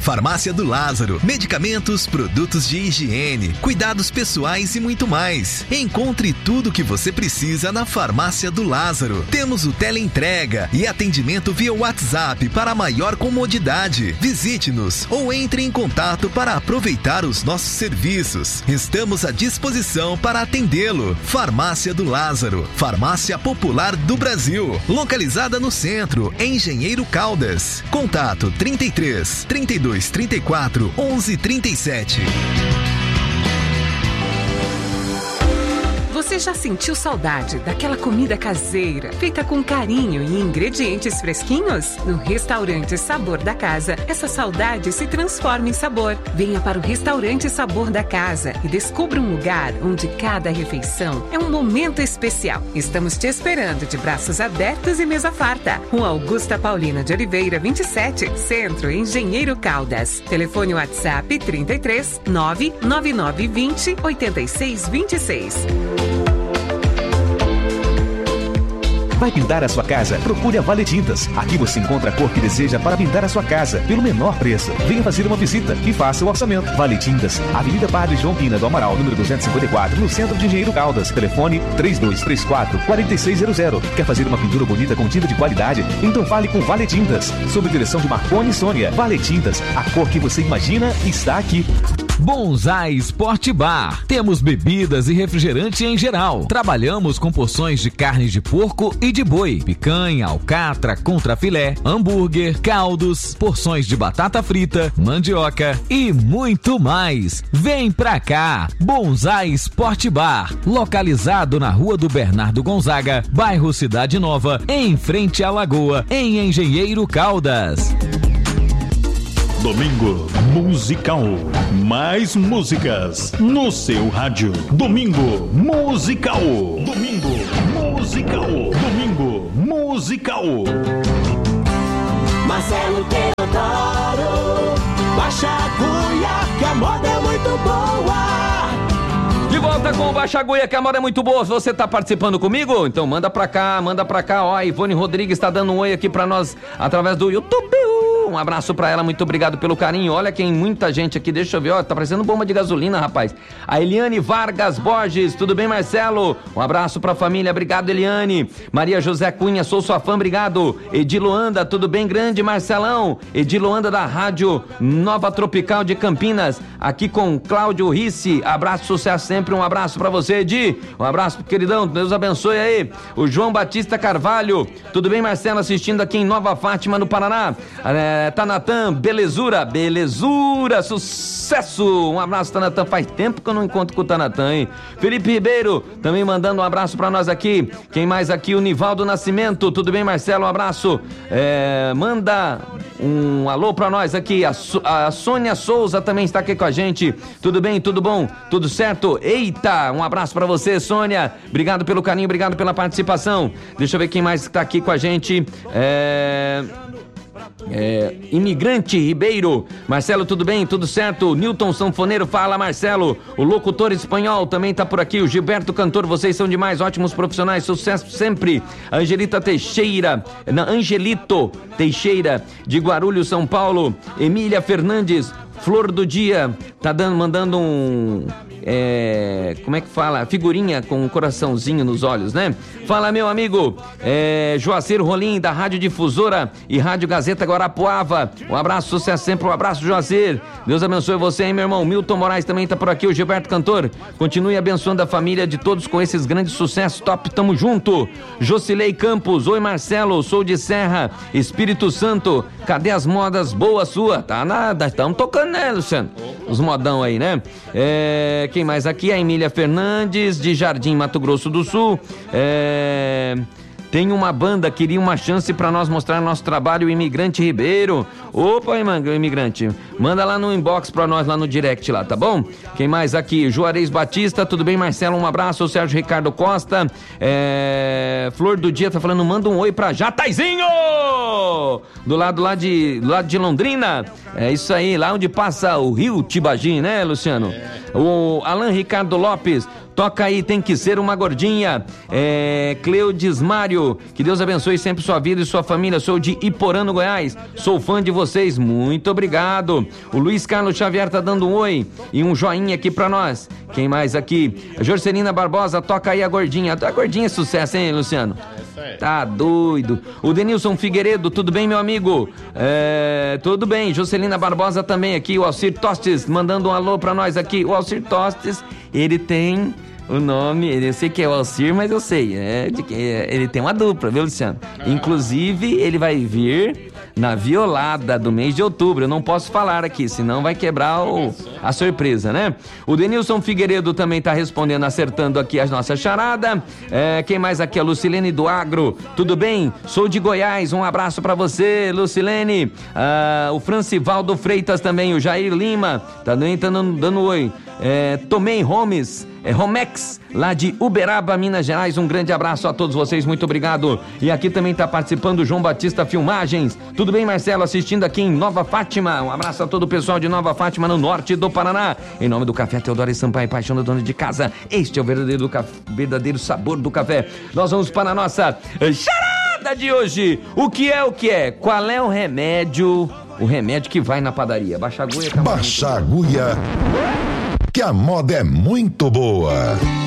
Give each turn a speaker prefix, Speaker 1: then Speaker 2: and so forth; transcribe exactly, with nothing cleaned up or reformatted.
Speaker 1: Farmácia do Lázaro, medicamentos, produtos de higiene, cuidados pessoais e muito mais. Encontre tudo o que você precisa na Farmácia do Lázaro. Temos o teleentrega e atendimento via WhatsApp para maior comodidade. Visite-nos ou entre em contato para aproveitar os nossos serviços. Estamos à disposição para atendê-lo. Farmácia do Lázaro, farmácia popular do Brasil, localizada no centro, em Engenheiro Caldas. Contato trinta e três, trinta e dois, trinta e quatro, onze, trinta e sete.
Speaker 2: Você já sentiu saudade daquela comida caseira, feita com carinho e ingredientes fresquinhos? No Restaurante Sabor da Casa, essa saudade se transforma em sabor. Venha para o Restaurante Sabor da Casa e descubra um lugar onde cada refeição é um momento especial. Estamos te esperando de braços abertos e mesa farta. Rua Augusta Paulina de Oliveira, vinte e sete, Centro, Engenheiro Caldas. Telefone WhatsApp trinta e três, nove nove nove, vinte, oitenta e seis, vinte e seis.
Speaker 3: Vai pintar a sua casa? Procure a Vale Tintas. Aqui você encontra a cor que deseja para pintar a sua casa, pelo menor preço. Venha fazer uma visita e faça o orçamento. Vale Tintas, Avenida Padre João Pina do Amaral, número duzentos e cinquenta e quatro, no centro de Engenheiro Caldas. Telefone três dois três quatro, quatro seis zero zero. Quer fazer uma pintura bonita com tinta de qualidade? Então fale com Vale Tintas. Sob direção de Marconi e Sônia. Vale Tintas, a cor que você imagina está aqui.
Speaker 4: Bonsai Sport Bar. Temos bebidas e refrigerante em geral. Trabalhamos com porções de carnes de porco e de boi, picanha, alcatra, contrafilé, hambúrguer, caldos, porções de batata frita, mandioca e muito mais. Vem pra cá. Bonsai Sport Bar, localizado na Rua do Bernardo Gonzaga, bairro Cidade Nova, em frente à Lagoa, em Engenheiro Caldas.
Speaker 5: Domingo Musical. Mais músicas no seu rádio. Domingo Musical. Domingo Musical. Domingo Musical.
Speaker 6: Marcelo Teodoro, Baixa Agulha, que a moda é muito boa.
Speaker 7: De volta com o Baixa Agulha, que a moda é muito boa. Você tá participando comigo? Então manda pra cá, manda pra cá. Ó, a Ivone Rodrigues tá dando um oi aqui pra nós através do YouTube. Um abraço pra ela, muito obrigado pelo carinho. Olha quem, muita gente aqui, deixa eu ver, ó, tá parecendo bomba de gasolina, rapaz. A Eliane Vargas Borges, tudo bem, Marcelo? Um abraço pra família, obrigado, Eliane. Maria José Cunha, sou sua fã, obrigado. Ediluanda, tudo bem, grande Marcelão? Ediluanda da Rádio Nova Tropical de Campinas, aqui com Cláudio Risse, abraço, sucesso sempre, um abraço pra você, Edi. Um abraço, queridão, Deus abençoe aí. O João Batista Carvalho, tudo bem, Marcelo? Assistindo aqui em Nova Fátima, no Paraná. É, Tanatan, belezura, belezura, sucesso, um abraço, Tanatan, faz tempo que eu não encontro com o Tanatan, hein? Felipe Ribeiro, também mandando um abraço pra nós aqui. Quem mais aqui? O Nivaldo Nascimento, tudo bem, Marcelo? Um abraço, é, manda um alô pra nós aqui. A, so- a Sônia Souza também está aqui com a gente, tudo bem, tudo bom, tudo certo? Eita, um abraço pra você, Sônia, obrigado pelo carinho, obrigado pela participação. Deixa eu ver quem mais está aqui com a gente. é... É, Imigrante Ribeiro, Marcelo, tudo bem? Tudo certo? Newton Sanfoneiro, fala, Marcelo. O locutor espanhol também tá por aqui. O Gilberto Cantor, vocês são demais, ótimos profissionais, sucesso sempre. Angelita Teixeira, não, Angelito Teixeira, de Guarulhos, São Paulo. Emília Fernandes, Flor do Dia, tá dando, mandando um... É, como é que fala? Figurinha com um coraçãozinho nos olhos, né? Fala, meu amigo é, Joacir Rolim, da Rádio Difusora e Rádio Gazeta Guarapuava. Um abraço, sucesso sempre, um abraço, Joacir. Deus abençoe você, hein, meu irmão. Milton Moraes também tá por aqui, o Gilberto Cantor. Continue abençoando a família de todos com esses grandes sucessos. Top, tamo junto. Jocilei Campos, oi, Marcelo, sou de Serra, Espírito Santo. Cadê as modas boas sua? Tá nada, estamos tocando, né, Luciano? Os modão aí, né? É... Quem mais aqui? A Emília Fernandes, de Jardim, Mato Grosso do Sul. É... Tem uma banda, queria uma chance para nós mostrar nosso trabalho, o Imigrante Ribeiro. Opa, Imigrante, manda lá no inbox para nós, lá no direct lá, tá bom? Quem mais aqui? Juarez Batista, tudo bem, Marcelo? Um abraço. O Sérgio Ricardo Costa, é... Flor do Dia tá falando, manda um oi pra Jataizinho! Do lado lá de, do lado de Londrina. É isso aí, lá onde passa o rio Tibagi, né, Luciano? O Alan Ricardo Lopes, Toca aí, tem que ser uma gordinha. É, Cleudes Mário, que Deus abençoe sempre sua vida e sua família. Sou de Iporã, no Goiás. Sou fã de vocês, muito obrigado. O Luiz Carlos Xavier tá dando um oi e um joinha aqui pra nós. Quem mais aqui? A Jorcelina Barbosa, toca aí a gordinha. A gordinha é sucesso, hein, Luciano? Tá doido. O Denilson Figueiredo, tudo bem, meu amigo? É, tudo bem. Jocelina Barbosa também aqui. O Alcir Tostes mandando um alô pra nós aqui. O Alcir Tostes, ele tem o nome, eu sei que é o Alcir, mas eu sei, é, de, é, ele tem uma dupla, viu, Luciano? Inclusive, ele vai vir na Violada do mês de outubro. Eu não posso falar aqui, senão vai quebrar o, a surpresa, né? O Denilson Figueiredo também tá respondendo, acertando aqui a nossa charada. É, quem mais aqui? A Lucilene do Agro. Tudo bem? Sou de Goiás. Um abraço pra você, Lucilene. Ah, o Francivaldo Freitas também. O Jair Lima também tá dando, dando oi. É, Tomei Homes, é, Romex, lá de Uberaba, Minas Gerais. Um grande abraço a todos vocês, muito obrigado. E aqui também está participando o João Batista Filmagens. Tudo bem, Marcelo? Assistindo aqui em Nova Fátima. Um abraço a todo o pessoal de Nova Fátima, no norte do Paraná. Em nome do Café Teodoro e Sampaio, paixão da dona de casa. Este é o verdadeiro, café, verdadeiro sabor do café. Nós vamos para a nossa charada de hoje. O que é o que é? Qual é o remédio? O remédio que vai na padaria. Baixa a agulha.
Speaker 8: Baixa a agulha, que a moda é muito boa.